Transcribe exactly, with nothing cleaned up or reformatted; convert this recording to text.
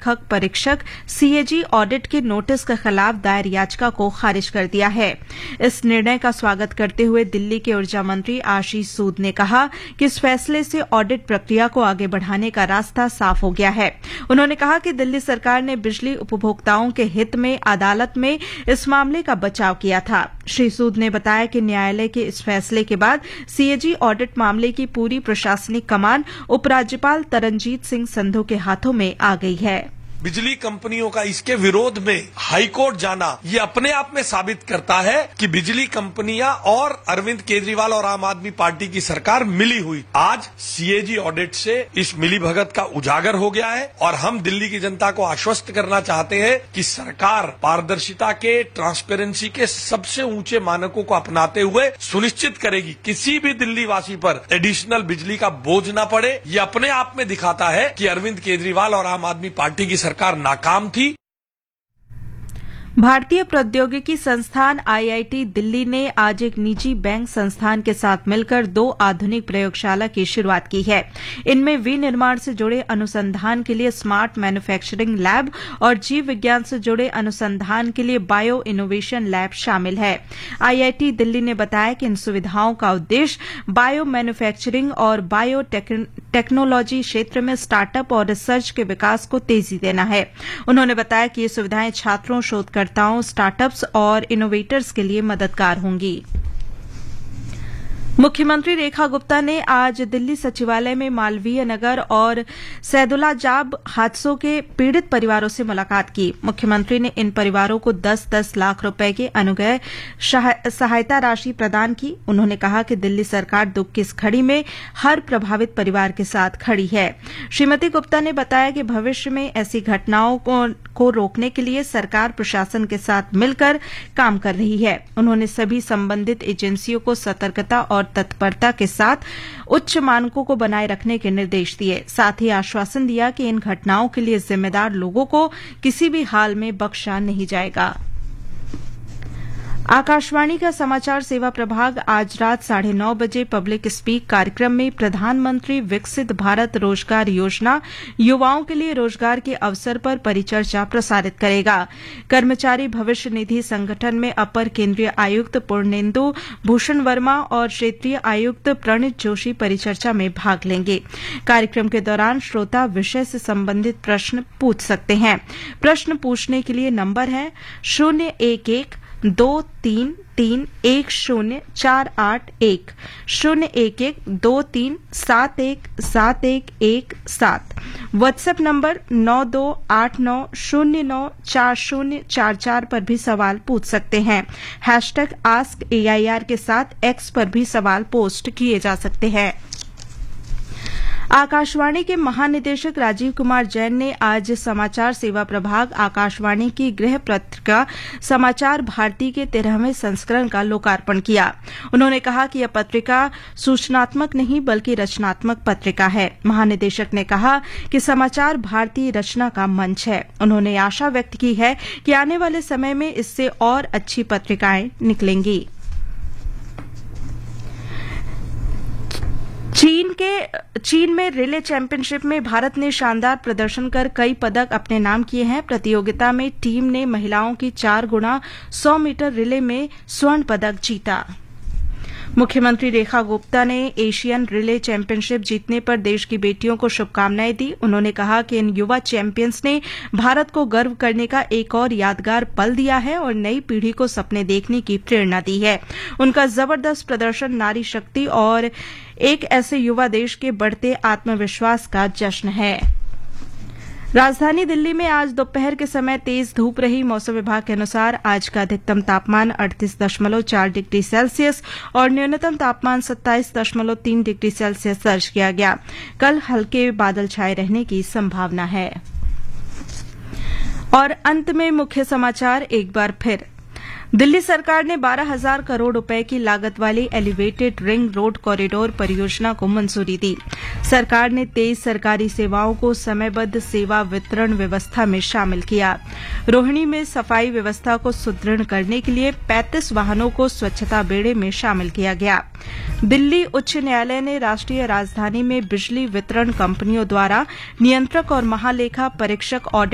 महालेखक परीक्षक CAG audit के notice के खिलाफ दायर याचिका को खारिज कर दिया है। इस निर्णय का स्वागत करते हुए दिल्ली के ऊर्जा मंत्री आशीष सूद ने कहा कि इस फैसले से ऑडिट प्रक्रिया को आगे बढ़ाने का रास्ता साफ हो गया है। उन्होंने कहा कि दिल्ली सरकार ने बिजली उपभोक्ताओं के हित में अदालत में इस मामले का बचाव किया था। श्री सूद ने बताया कि न्यायालय के इस फैसले के बाद सीएजी ऑडिट मामले की पूरी प्रशासनिक कमान उपराज्यपाल तरनजीत सिंह संधू के हाथों में आ गई है। बिजली कंपनियों का इसके विरोध में हाईकोर्ट जाना ये अपने आप में साबित करता है कि बिजली कंपनियां और अरविंद केजरीवाल और आम आदमी पार्टी की सरकार मिली हुई। आज सीएजी ऑडिट से इस मिलीभगत का उजागर हो गया है और हम दिल्ली की जनता को आश्वस्त करना चाहते हैं कि सरकार पारदर्शिता के, ट्रांसपेरेंसी के सबसे ऊंचे मानकों को अपनाते हुए सुनिश्चित करेगी किसी भी दिल्ली वासी पर एडिशनल बिजली का बोझ न पड़े। ये अपने आप में दिखाता है कि अरविंद केजरीवाल और आम आदमी पार्टी की सरकार नाकाम थी। भारतीय प्रौद्योगिकी संस्थान आईआईटी दिल्ली ने आज एक निजी बैंक संस्थान के साथ मिलकर दो आधुनिक प्रयोगशाला की शुरुआत की है। इनमें विनिर्माण से जुड़े अनुसंधान के लिए स्मार्ट मैन्युफैक्चरिंग लैब और जीव विज्ञान से जुड़े अनुसंधान के लिए बायो इनोवेशन लैब शामिल है। आईआईटी दिल्ली ने बताया कि इन सुविधाओं का उद्देश्य बायो मैन्युफैक्चरिंग और बायो टेक्नोलॉजी क्षेत्र में स्टार्टअप और रिसर्च के विकास को तेजी देना है। उन्होंने बताया कि ये सुविधाएं छात्रों, शोधकर्ताओं, स्टार्टअप्स और इनोवेटर्स के लिए मददगार होंगी। मुख्यमंत्री रेखा गुप्ता ने आज दिल्ली सचिवालय में मालवीय नगर और सैदुलाजाब हादसों के पीड़ित परिवारों से मुलाकात की। मुख्यमंत्री ने इन परिवारों को दस दस लाख रुपए के अनुग्रह सहायता राशि प्रदान की। उन्होंने कहा कि दिल्ली सरकार दुख की इस घड़ी में हर प्रभावित परिवार के साथ खड़ी है। श्रीमती गुप्ता ने बताया कि भविष्य में ऐसी घटनाओं को, को रोकने के लिए सरकार प्रशासन के साथ मिलकर काम कर रही है। उन्होंने सभी संबंधित एजेंसियों को सतर्कता और तत्परता के साथ उच्च मानकों को बनाए रखने के निर्देश दिए। साथ ही आश्वासन दिया कि इन घटनाओं के लिए जिम्मेदार लोगों को किसी भी हाल में बख्शा नहीं जाएगा। आकाशवाणी का समाचार सेवा प्रभाग आज रात साढ़े नौ बजे पब्लिक स्पीक कार्यक्रम में प्रधानमंत्री विकसित भारत रोजगार योजना युवाओं के लिए रोजगार के अवसर पर परिचर्चा प्रसारित करेगा। कर्मचारी भविष्य निधि संगठन में अपर केंद्रीय आयुक्त पूर्णेंदु भूषण वर्मा और क्षेत्रीय आयुक्त प्रणित जोशी परिचर्चा में भाग लेंगे। कार्यक्रम के दौरान श्रोता विषय से संबंधित प्रश्न पूछ सकते हैं। प्रश्न पूछने के लिए नंबर है शून्य एक एक दो तीन तीन एक शून्य चार आठ एक, शून्य एक एक दो तीन सात एक सात एक एक सात। व्हाट्सएप नंबर नौ दो आठ नौ शून्य नौ चार शून्य चार चार पर भी सवाल पूछ सकते हैं। हैशटैग आस्क एआईआर के साथ एक्स पर भी सवाल पोस्ट किए जा सकते हैं। आकाशवाणी के महानिदेशक राजीव कुमार जैन ने आज समाचार सेवा प्रभाग आकाशवाणी की गृह पत्रिका समाचार भारती के तेरहवें संस्करण का लोकार्पण किया। उन्होंने कहा कि यह पत्रिका सूचनात्मक नहीं बल्कि रचनात्मक पत्रिका है। महानिदेशक ने कहा कि समाचार भारती रचना का मंच है। उन्होंने आशा व्यक्त की है कि आने वाले समय में इससे और अच्छी पत्रिकाएं निकलेंगी। चीन के चीन में रिले चैंपियनशिप में भारत ने शानदार प्रदर्शन कर कई पदक अपने नाम किए हैं। प्रतियोगिता में टीम ने महिलाओं की चार गुणा सौ मीटर रिले में स्वर्ण पदक जीता। मुख्यमंत्री रेखा गुप्ता ने एशियन रिले चैंपियनशिप जीतने पर देश की बेटियों को शुभकामनाएं दी। उन्होंने कहा कि इन युवा चैंपियंस ने भारत को गर्व करने का एक और यादगार पल दिया है और नई पीढ़ी को सपने देखने की प्रेरणा दी है। उनका जबरदस्त प्रदर्शन नारी शक्ति और एक ऐसे युवा देश के बढ़ते आत्मविश्वास का जश्न है। राजधानी दिल्ली में आज दोपहर के समय तेज धूप रही। मौसम विभाग के अनुसार आज का अधिकतम तापमान अड़तीस दशमलव चार डिग्री सेल्सियस और न्यूनतम तापमान सत्ताईस दशमलव तीन डिग्री सेल्सियस दर्ज किया गया। कल हल्के बादल छाए रहने की संभावना है। और अंत में मुख्य समाचार एक बार फिर। दिल्ली सरकार ने बारह हजार करोड़ रुपए की लागत वाली एलिवेटेड रिंग रोड कॉरिडोर परियोजना को मंजूरी दी। सरकार ने तेईस सरकारी सेवाओं को समयबद्ध सेवा वितरण व्यवस्था में शामिल किया। रोहिणी में सफाई व्यवस्था को सुदृढ़ करने के लिए पैंतीस वाहनों को स्वच्छता बेड़े में शामिल किया गया। दिल्ली उच्च न्यायालय ने राष्ट्रीय राजधानी में बिजली वितरण कंपनियों द्वारा नियंत्रक और महालेखा परीक्षक ऑडिट